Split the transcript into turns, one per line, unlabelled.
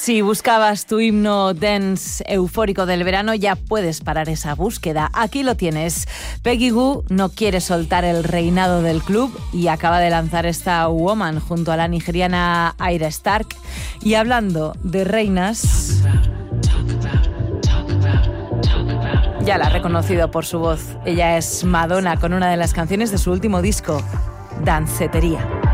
Si buscabas tu himno dance eufórico del verano, ya puedes parar esa búsqueda. Aquí lo tienes. Peggy Gou no quiere soltar el reinado del club y acaba de lanzar esta Woman junto a la nigeriana Ayra Stark. Y hablando de reinas, ya la ha reconocido por su voz. Ella es Madonna con una de las canciones de su último disco, Dancetería.